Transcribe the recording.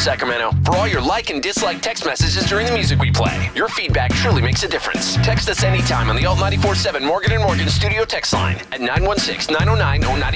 Sacramento, for all your like and dislike text messages during the music we play. Your feedback truly makes a difference. Text us anytime on the Alt 94.7 Morgan & Morgan studio text line at 916-909-09.